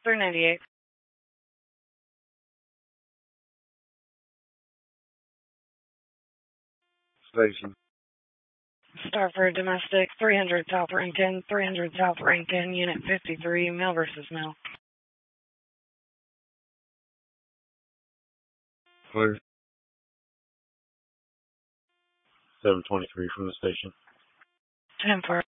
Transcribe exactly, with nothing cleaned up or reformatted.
three ninety-eight. Station. Starford Domestic, three hundred South Rankin, three hundred South Rankin, Unit fifty-three, male versus male. Clear. seven twenty-three from the station. ten four.